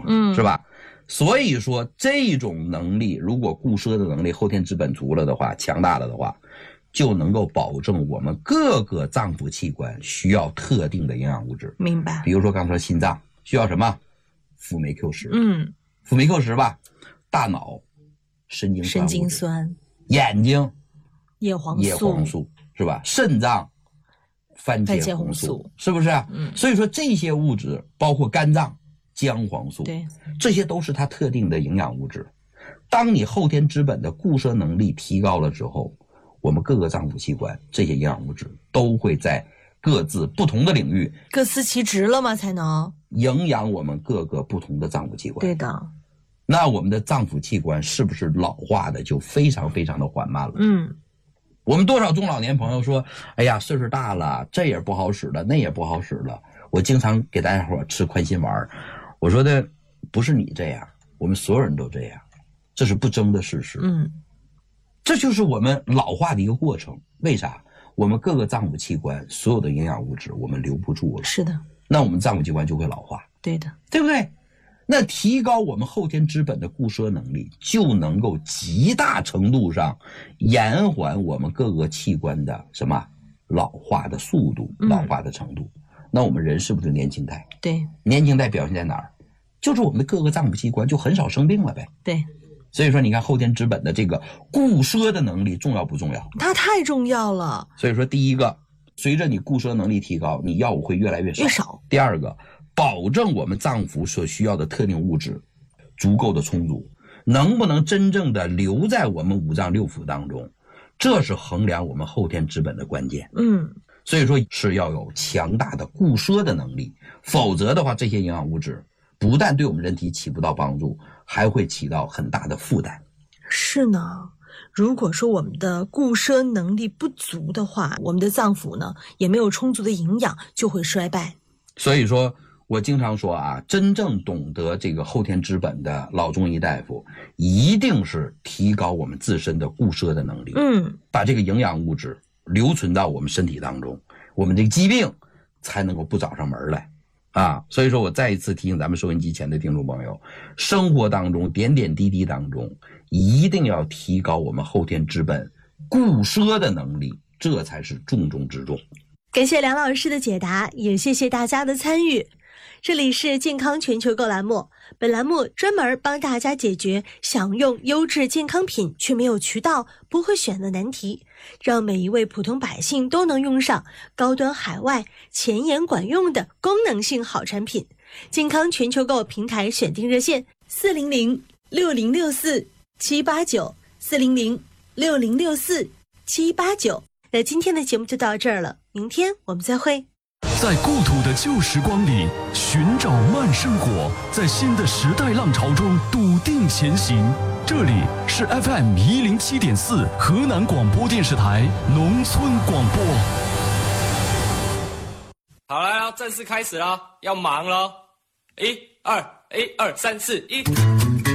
是吧？所以说这种能力，如果固摄的能力后天资本足了的话，强大了的话，就能够保证我们各个脏腑器官需要特定的营养物质。 明白。 比如说刚才心脏需要什么？辅酶 Q10。辅酶 Q10吧。大脑神经酸。眼睛叶黄素是吧？肾脏番茄红素，是不是？所以说这些物质包括肝脏姜黄素， 对， 这些都是它特定的营养物质。当你后天资本的固摄能力提高了之后，我们各个脏腑器官这些营养物质都会在各自不同的领域各司其职了吗？才能营养我们各个不同的脏腑器官。 对的。 那我们的脏腑器官是不是老化的就非常非常的缓慢了？我们多少中老年朋友说，哎呀，岁数大了，这也不好使了，那也不好使了。我经常给大家伙吃宽心丸，我说的不是你这样，我们所有人都这样，这是不争的事实。这就是我们老化的一个过程。为啥？我们各个脏腑器官所有的营养物质我们留不住了， 是的， 那我们脏腑器官就会老化。 对的， 对不对？那提高我们后天资本的固摄能力，就能够极大程度上延缓我们各个器官的什么老化的速度、老化的程度。那我们人是不是年轻态？ 对， 年轻态表现在哪儿？就是我们的各个脏腑器官就很少生病了呗。 对， 所以说你看后天资本的这个固摄的能力重要不重要？ 它太重要了。 所以说第一个，随着你固摄能力提高，你药物会越来越少。第二个，保证我们脏腑所需要的特定物质足够的充足，能不能真正的留在我们五脏六腑当中，这是衡量我们后天资本的关键。所以说是要有强大的固摄的能力，否则的话这些营养物质不但对我们人体起不到帮助，还会起到很大的负担。 是呢，如果说我们的固摄能力不足的话，我们的脏腑呢也没有充足的营养，就会衰败。 所以说我经常说啊，真正懂得这个后天资本的老中医大夫，一定是提高我们自身的固摄的能力，把这个营养物质留存到我们身体当中，我们这个疾病才能够不找上门来啊。所以说我再一次提醒咱们收音机前的听众朋友，生活当中点点滴滴当中，一定要提高我们后天资本固摄的能力，这才是重中之重。 感谢梁老师的解答，也谢谢大家的参与。这里是健康全球购栏目，本栏目专门帮大家解决想用优质健康品却没有渠道、不会选的难题，让每一位普通百姓都能用上高端海外、前沿管用的功能性好产品。健康全球购平台选定热线400-6064-789，400-6064-789。那今天的节目就到这儿了，明天我们再会。 在故土的旧时光里寻找慢生活，在新的时代浪潮中笃定前行。这里是 FM107.4 河南广播电视台农村广播。 好了，正式开始了，要忙了。1、2、1、2、3、4、1。